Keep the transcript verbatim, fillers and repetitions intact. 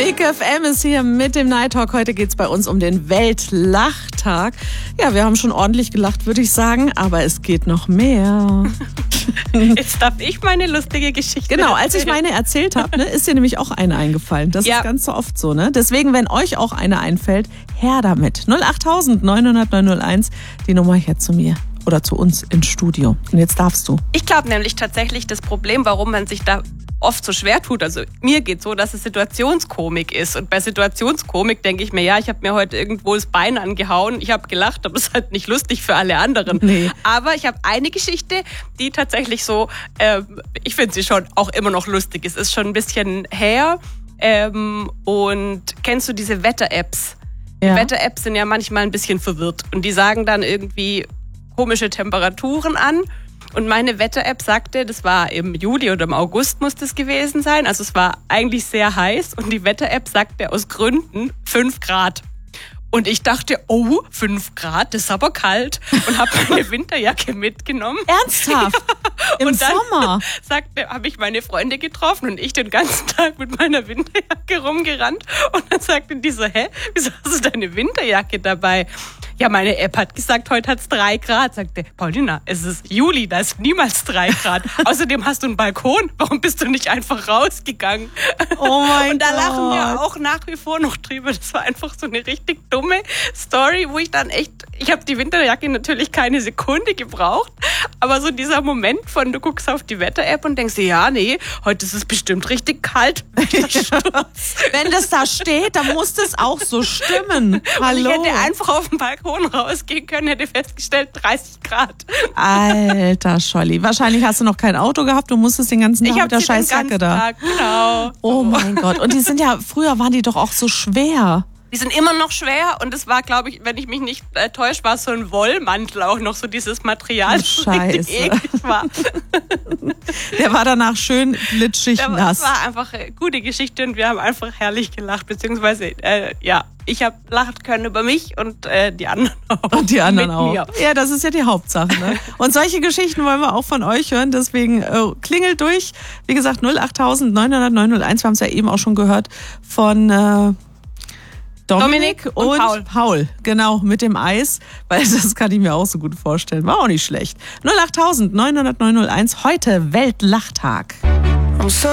Big F M ist hier mit dem Night Talk. Heute geht es bei uns um den Weltlachtag. Ja, wir haben schon ordentlich gelacht, würde ich sagen, aber es geht noch mehr. Jetzt darf ich meine lustige Geschichte Genau, als ich meine erzählt habe, ne, ist dir nämlich auch eine eingefallen. Das ja. ist ganz so oft so, ne? Deswegen, wenn euch auch eine einfällt, her damit. null acht neun null null neun null eins, die Nummer hier zu mir oder zu uns ins Studio. Und jetzt darfst du. Ich glaube nämlich tatsächlich, das Problem, warum man sich da oft so schwer tut, also mir geht so, dass es Situationskomik ist. Und bei Situationskomik denke ich mir, ja, ich habe mir heute irgendwo das Bein angehauen, ich habe gelacht, aber es ist halt nicht lustig für alle anderen. Nee. Aber ich habe eine Geschichte, die tatsächlich so, äh, ich finde sie schon auch immer noch lustig. Es ist schon ein bisschen her. Ähm, und kennst du diese Wetter-Apps? Ja. Die Wetter-Apps sind ja manchmal ein bisschen verwirrt. Und die sagen dann irgendwie komische Temperaturen an. Und meine Wetter-App sagte, das war im Juli oder im August muss das gewesen sein. Also es war eigentlich sehr heiß. Und die Wetter-App sagte aus Gründen fünf Grad. Und ich dachte, oh, fünf Grad, das ist aber kalt. Und habe meine Winterjacke mitgenommen. Ernsthaft? Ja. Im und dann Sommer? sagte, habe ich meine Freunde getroffen und ich den ganzen Tag mit meiner Winterjacke rumgerannt. Und dann sagte die so, hä, wieso hast du deine Winterjacke dabei? Ja, meine App hat gesagt, heute hat es drei Grad. Sagte, Paulina, es ist Juli, da ist niemals drei Grad. Außerdem hast du einen Balkon. Warum bist du nicht einfach rausgegangen? Oh mein Gott. Und da lachen wir auch nach wie vor noch drüber. Das war einfach so eine richtig dumme Story, wo ich dann echt, ich habe die Winterjacke natürlich keine Sekunde gebraucht, aber so dieser Moment von, du guckst auf die Wetter-App und denkst dir, ja, nee, heute ist es bestimmt richtig kalt. Wenn das da steht, dann muss das auch so stimmen. Hallo. Und ich hätte einfach auf den Balkon rausgehen können, hätte festgestellt, dreißig Grad. Alter Scholli, wahrscheinlich hast du noch kein Auto gehabt, du musstest den ganzen Tag ich mit der scheiß Jacke da. Tag, genau. Oh mein Gott, und die sind ja, früher waren die doch auch so schwer. Die sind immer noch schwer und es war, glaube ich, wenn ich mich nicht äh, täusche, war es so ein Wollmantel auch noch, so dieses Material, das richtig eklig war. Der war danach schön glitschig Der, nass. Das war einfach eine gute Geschichte und wir haben einfach herrlich gelacht, beziehungsweise, äh, ja, ich habe lachen können über mich und äh, die anderen auch. Und die anderen mit auch. Mir. Ja, das ist ja die Hauptsache. Ne? Und solche Geschichten wollen wir auch von euch hören, deswegen äh, klingelt durch. Wie gesagt, null acht neun null null neun null eins, wir haben es ja eben auch schon gehört von Äh, Dominik, Dominik und, und Paul. Paul, genau, mit dem Eis, weil das kann ich mir auch so gut vorstellen. War auch nicht schlecht. null acht neun null null neun null eins, heute Weltlachtag.